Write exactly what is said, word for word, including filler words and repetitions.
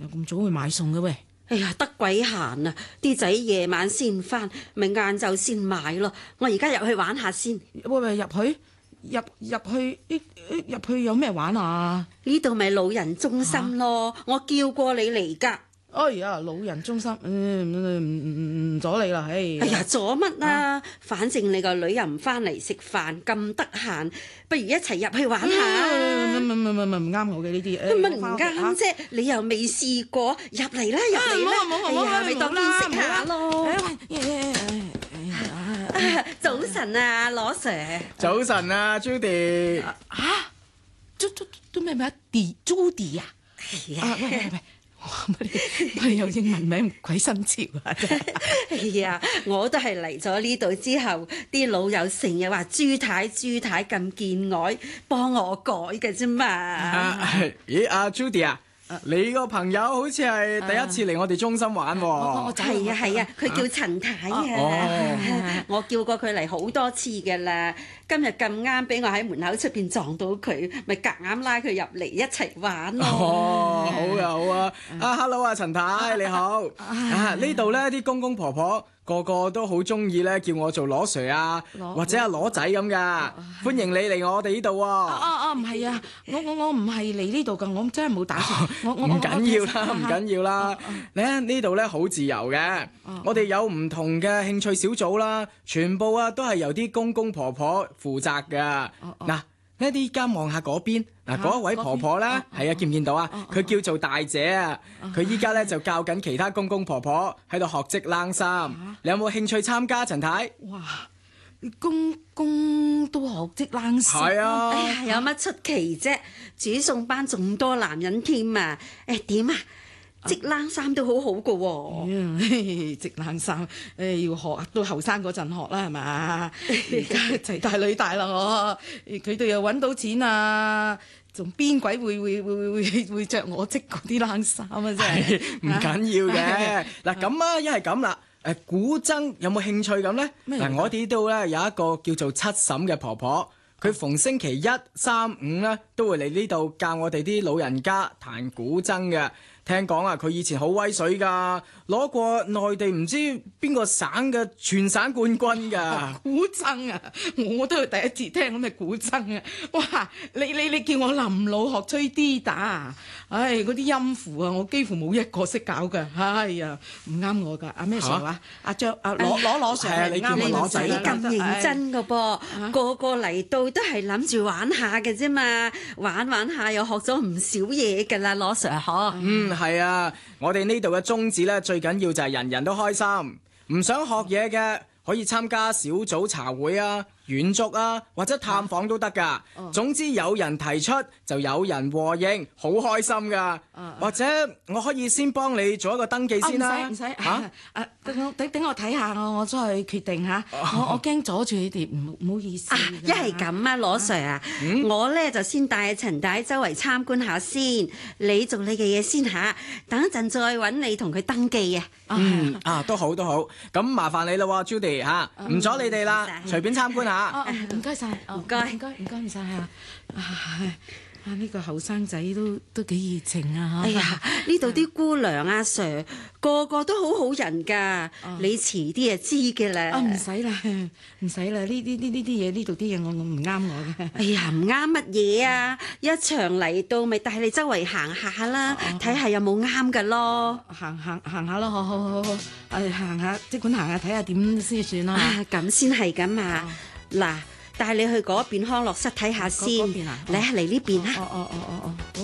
又咁早去買餸嘅喂？ 哎呀，得鬼閒啊！啲仔夜晚先返，咪晏晝先買咯。我而家入去玩下先。 喂喂，入去入入去入去有咩玩啊？ 呢度咪老人中心咯，啊、我叫過你嚟㗎。 哎呀，老人中心，嗯，唔唔唔阻你啦，唉！ 哎呀，阻乜啊？反正你個女又唔返嚟食飯，咁得閒，不如一齊入去玩下。 唔唔唔唔唔唔啱我嘅呢啲， 乜唔啱啫？你又未試過，入嚟啦，入嚟啦！哎呀，咪當見識下咯。早晨啊，羅 Sir。 早晨啊 ，Judy。 嚇？都都都咩咩？Judy 啊？ 係啊。 喂喂喂！你有英文名鬼新潮啊！真係， 哎呀，我都係嚟咗呢度之後，啲老友成日話朱太朱太咁見外，幫我改嘅啫嘛。 咦，阿 Judy 啊，你個朋友好似係第一次嚟我哋中心玩喎。 係啊係啊，佢叫陳太啊。我叫過佢嚟好多次㗎啦。今日咁啱俾我喺門口出邊撞到佢，咪夾硬拉佢入嚟一齊玩咯。 哦，好啊好啊。啊，hello 啊，陳太你好。啊，呢度咧啲公公婆婆個個都好中意咧，叫我做羅 Sir 啊，或者阿羅仔咁噶。歡迎你嚟我哋呢度喎。 哦哦，唔係啊，我我我唔係嚟呢度噶，我真係冇打算。我我唔緊要啦，唔緊要啦。咧呢度咧好自由嘅，我哋有唔同嘅興趣小組啦，全部啊都係由啲公公婆婆負責噶。嗱，呢啲而家望下嗰邊，嗱嗰一位婆婆咧，係啊，見唔見到啊？佢叫做大姐啊，佢依家咧就教緊其他公公婆婆喺度學織冷衫。你有冇興趣參加，陳太？ 哇，公公都學織冷衫。 係啊。 哎呀，有乜出奇啫？煮餸班仲多男人添啊！誒點啊？織冷衫都好好噶喎。 織冷衫誒要學到後生嗰陣學啦，係嘛？而家齊大女大啦，我佢哋又揾到錢啊，仲邊鬼會會會會會著我織嗰啲冷衫啊？真係唔緊要嘅。嗱咁啊，一係咁啦。誒古箏有冇興趣咁咧？嗱，我哋呢度咧有一個叫做七嬸嘅婆婆，佢逢星期一、三、五咧都會嚟呢度教我哋啲老人家彈古箏嘅。聽講啊，佢以前好威水㗎，攞過內地唔知邊個省嘅全省冠軍㗎。 古箏啊，我都係第一次聽咁嘅古箏啊！哇，你你你叫我臨老學吹 D 打，唉，嗰啲音符啊，我幾乎冇一個識搞㗎。哎呀，唔啱我㗎。阿咩 Sir 話？阿張阿攞攞攞 Sir 係你叫我攞仔啦。 你咁認真㗎噃，個個嚟到都係諗住玩下嘅啫嘛，玩玩下又學咗唔少嘢㗎啦，攞 Sir 嗬。 嗯。係啊，我哋呢度嘅宗旨咧，最緊要就係人人都開心。唔想學嘢嘅可以參加小組茶會啊、遠足啊，或者探訪都得噶。 哦、 總之有人提出就有人和應，好開心噶。 哦、 或者我可以先幫你做一個登記先啦。 唔使唔使嚇，誒等我等等我睇下我我再去決定嚇。哦、我我驚阻住你哋，唔唔好意思。 一係咁啊，羅 Sir 啊，嗯、我咧就先帶陳太周圍參觀下先，你做你嘅嘢先嚇，等一陣再揾你同佢登記啊。 嗯啊，都好都好，咁麻煩你啦喎 Judy 嚇，唔阻你哋啦，隨便參觀下。 唔該晒，唔該唔該唔該唔曬啊！啊呢個後生仔都都幾熱情啊！ 哎呀，呢度啲姑娘阿 Sir 個個都好好人㗎，你遲啲就知嘅啦。 啊唔使啦，唔使啦，呢啲呢呢啲嘢呢度啲嘢我我唔啱我嘅。 哎呀，唔啱乜嘢啊！一場嚟到咪帶你周圍行下啦，睇下有冇啱㗎咯。 行行行下咯，好好好好，誒行下即管行下睇下點先算啦。 啊，咁先係咁啊！嗱。帶你去嗰邊康樂室睇下先，嚟嚟呢邊啊！ 哦哦哦哦哦。